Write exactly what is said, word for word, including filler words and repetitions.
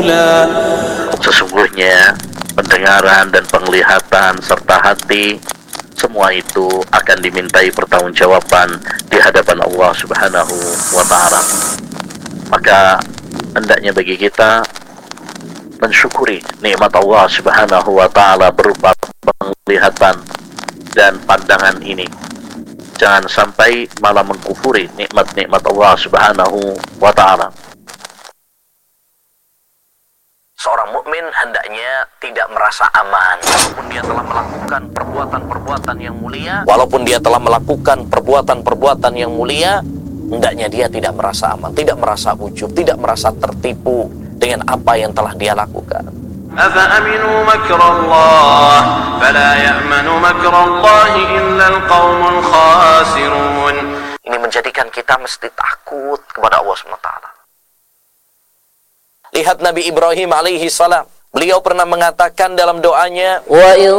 قليلا. Sesungguhnya pendengaran dan penglihatan serta hati, semua itu akan dimintai pertanggungjawaban di hadapan Allah Subhanahu wa Ta'ala. Maka hendaknya bagi kita mensyukuri nikmat Allah Subhanahu wa Ta'ala berupa penglihatan dan pandangan ini. Jangan sampai malah mengkufuri nikmat-nikmat Allah Subhanahu wa Ta'ala. Seorang mukmin hendaknya tidak merasa aman walaupun dia telah melakukan perbuatan-perbuatan yang mulia. Walaupun dia telah melakukan perbuatan-perbuatan yang mulia, hendaknya dia tidak merasa aman, tidak merasa ujub, tidak merasa tertipu dengan apa yang telah dia lakukan. أَفَأَمِنُوا مَكْرَ اللَّهِ فَلَا يَأْمَنُ مَكْرَ اللَّهِ إِلَّا الْقَوْمُ الْخَاسِرُونَ. Ini menjadikan kita mesti takut kepada Allah subhanahu wa taala. Lihat Nabi Ibrahim alaihi salam. Beliau pernah mengatakan dalam doanya, Wa